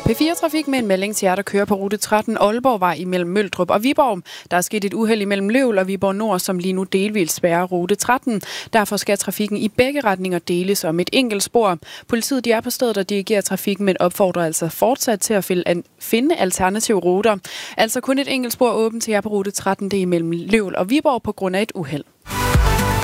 P4-trafik med en melding til jer, der kører på rute 13 Aalborgvej imellem Møldrup og Viborg. Der er sket et uheld imellem Løvel og Viborg Nord, som lige nu delvist spærrer rute 13. Derfor skal trafikken i begge retninger deles om et enkelt spor. Politiet er på stedet og dirigerer trafikken, men opfordrer altså fortsat til at finde alternative ruter. Altså kun et enkelt spor åbent til jer på rute 13, det er imellem Løvel og Viborg på grund af et uheld.